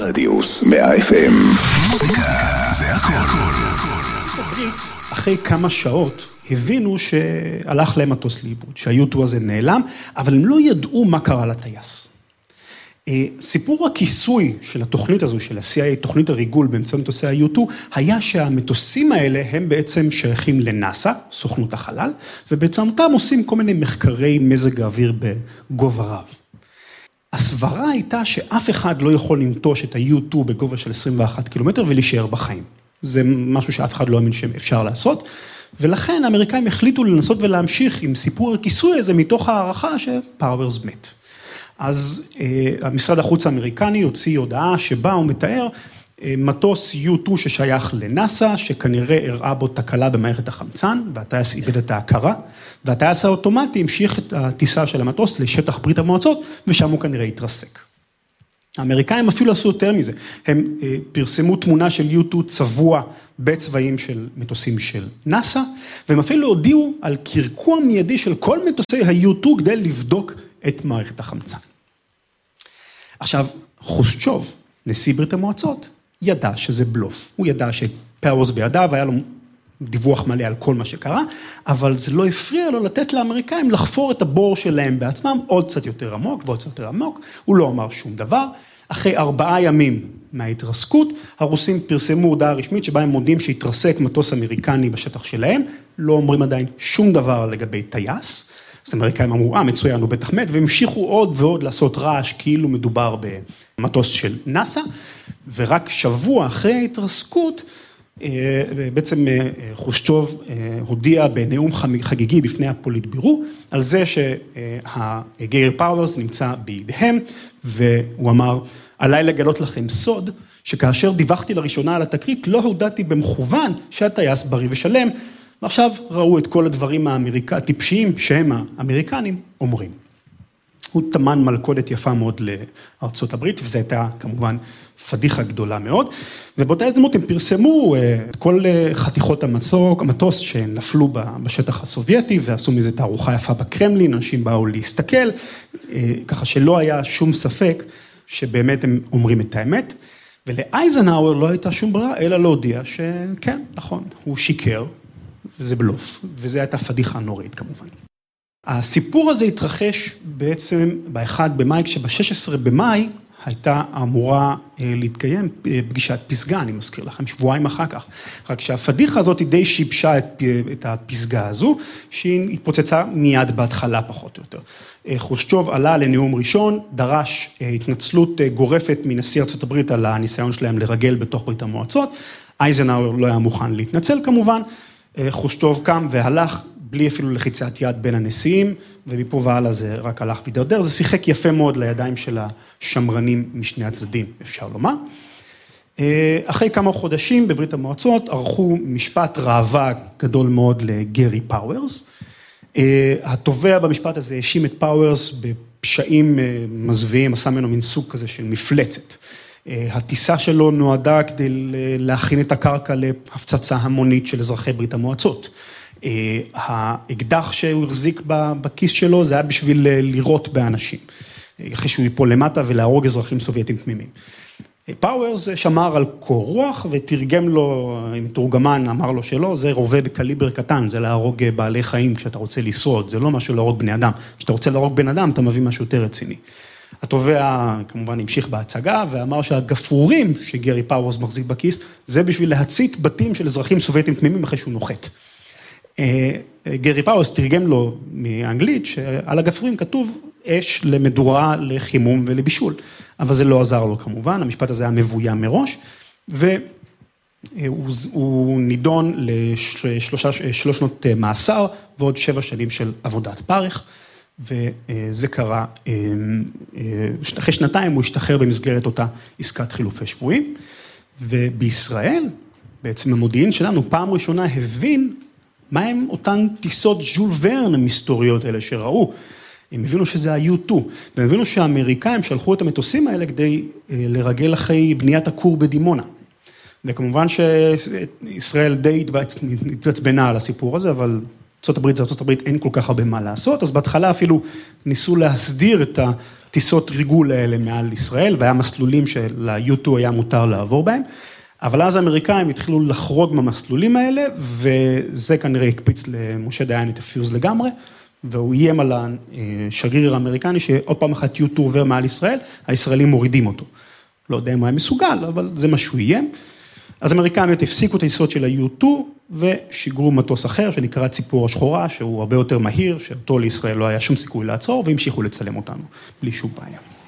רדיוס 100 FM. מוזיקה זה הכל. אחרי כמה שעות הבינו שהלך להם מטוס לאיבוד, שה-U2 הזה נעלם, אבל הם לא ידעו מה קרה לטייס. סיפור הכיסוי של התוכנית הזו, של ה-CIA, תוכנית הריגול באמצעות מטוסי ה-U2, היה שהמטוסים האלה הם בעצם שייכים לנאסא, סוכנות החלל, ובאמצעותם עושים כל מיני מחקרי מזג האוויר בגובה רב. הסברה הייתה שאף אחד לא יכול לנטוש את ה-U2 בגובה של 21 קילומטר ולהישאר בחיים. זה משהו שאף אחד לא האמין שאפשר לעשות, ולכן האמריקאים החליטו לנסות ולהמשיך עם סיפור הכיסוי הזה מתוך הערכה שפאוורס מת. אז המשרד החוץ האמריקני הוציא הודעה שבה הוא מתאר מטוס U2 ששייך לנאסא, שכנראה הראה בו תקלה במערכת החמצן, והטייס איבד את ההכרה, והטייס האוטומטי המשיך את הטיסה של המטוס לשטח ברית המועצות, ושם הוא כנראה התרסק. האמריקאים אפילו עשו יותר מזה, הם פרסמו תמונה של U2 צבוע בצבעים של מטוסים של נאסא, והם אפילו הודיעו על קרקוע מיידי של כל מטוסי ה-U2 כדי לבדוק את מערכת החמצן. עכשיו, חושצ'וב, נשיא ברית המועצות, ידע שזה בלוף. הוא ידע שפאוורס בידיו, והיה לו דיווח מלא על כל מה שקרה, אבל זה לא הפריע לו לתת לאמריקאים לחפור את הבור שלהם בעצמם, עוד קצת יותר עמוק ועוד קצת יותר עמוק. הוא לא אמר שום דבר. אחרי 4 ימים מההתרסקות, הרוסים פרסמו הודעה רשמית שבה הם מודים שהתרסק מטוס אמריקני בשטח שלהם, לא אומרים עדיין שום דבר לגבי טייס. אז האמריקאים אמרו, מצוין, הוא בטח מת, והמשיכו עוד ועוד לעשות רעש, כאילו מדובר במטוס של נאסא, ורק שבוע אחרי ההתרסקות, בעצם חושצ'וב הודיע בנאום חגיגי בפני הפוליטבירו, על זה שגיירי פאוורס נמצא בידיהם, והוא אמר, עליי לגלות לכם סוד, שכאשר דיווחתי לראשונה על התקרית, לא הודעתי במכוון שהטייס בריא ושלם, ועכשיו ראו את כל הדברים הטיפשיים שהם האמריקנים אומרים. הוא תמן מלכודת יפה מאוד לארצות הברית, וזו הייתה כמובן פדיחה גדולה מאוד, ובאותה הזדמנות הם פרסמו את כל חתיכות המטוס שנפלו בשטח הסובייטי, ועשו מזה תערוכה יפה בקרמלין, אנשים באו להסתכל, ככה שלא היה שום ספק שבאמת הם אומרים את האמת, ולאייזנהאואר לא הייתה שום ברירה, אלא להודיע שכן, נכון, הוא שיקר, וזה בלוף, וזה הייתה פדיחה נוראית כמובן. הסיפור הזה התרחש בעצם ב-1 במאי, כשב-16 במאי הייתה אמורה להתקיים פגישת פסגה, אני מזכיר לכם, שבועיים אחר כך. רק שהפדיחה הזאת היא די שיבשה את הפסגה הזו, שהיא התפוצצה מיד בהתחלה פחות או יותר. חושצ'וב עלה לנאום ראשון, דרש התנצלות גורפת מנשיא ארצות הברית על הניסיון שלהם לרגל בתוך ברית המועצות, אייזנהאואר לא היה מוכן להתנצל כמובן, חושצ'וב קם והלך בלי אפילו לחיצת יד בין הנשיאים, ומפה והלאה זה רק הלך וידרדר, זה שיחק יפה מאוד לידיים של השמרנים משני הצדדים, אפשר לומר. אחרי כמה חודשים בברית המועצות, ערכו משפט ראווה גדול מאוד לגרי פאוורס. התובע במשפט הזה האשים את פאוורס בפשעים מזוויעים, עשה ממנו מין סוג כזה של מפלצת. הטיסה שלו נועדה כדי להכין את הקרקע להפצצה המונית של אזרחי ברית המועצות. האקדח שהוא החזיק בכיס שלו, זה היה בשביל לירות באנשים, אחרי שהוא ייפול למטה ולהרוג אזרחים סובייטים תמימים. פאוורס שמר על קור רוח ותרגם לו, מתורגמן אמר לו שלא, זה רובה בקליבר קטן, זה להרוג בעלי חיים כשאתה רוצה לשרוד, זה לא משהו להרוג בני אדם. כשאתה רוצה להרוג בן אדם, אתה מביא משהו יותר רציני. התובע כמובן המשיך בהצגה ואמר שהגפרורים שגרי פאוורס מחזיק בכיס, זה בשביל להצית בתים של אזרחים סובייטים תמימים אחרי שהוא נוחת. גרי פאוורס תרגם לו מאנגלית שעל הגפרורים כתוב אש למדורה לחימום ולבישול, אבל זה לא עזר לו כמובן, המשפט הזה היה מבוים מראש, והוא נידון ל3 שנות מאסר ועוד 7 שנים של עבודת פרך, וזה קרה, אחרי 2 הוא השתחרר במסגרת אותה עסקת חילופי שבויים, ובישראל, בעצם המודיעין שלנו, פעם ראשונה הבין מה הם אותן טיסות ז'ול ורן המסתוריות האלה שראו, הם הבינו שזה ה-U2, והם הבינו שהאמריקאים שלחו את המטוסים האלה כדי לרגל אחרי בניית הכור בדימונה. וכמובן שישראל די התעצבנה על הסיפור הזה, אבל ארצות הברית זה ארצות הברית, אין כל כך הרבה מה לעשות, אז בהתחלה אפילו ניסו להסדיר את הטיסות ריגול האלה מעל ישראל, והיה מסלולים של-U2 היה מותר לעבור בהם, אבל אז האמריקאים התחילו לחרוג מהמסלולים האלה, וזה כנראה הקפיץ למשה דיין את הפיוז לגמרי, והוא איים על השגריר האמריקני, שעוד פעם אחת U2 עובר מעל ישראל, הישראלים מורידים אותו. לא יודע אם הוא היה מסוגל, אבל זה מה שהוא איים. אז האמריקאים הפסיקו את הטיסות של ה-U2, ושיגרו מטוס אחר, שנקרא ציפור השחורה, שהוא הרבה יותר מהיר, שאותו לישראל לא היה שום סיכוי לעצור, והמשיכו לצלם אותנו, בלי שום בעיה.